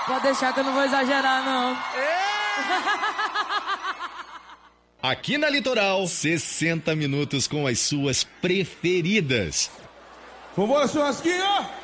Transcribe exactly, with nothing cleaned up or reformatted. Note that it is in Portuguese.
Pode deixar que eu não vou exagerar, não. Aqui na Litoral, sessenta minutos com as suas preferidas. Vovô Churrasquinho!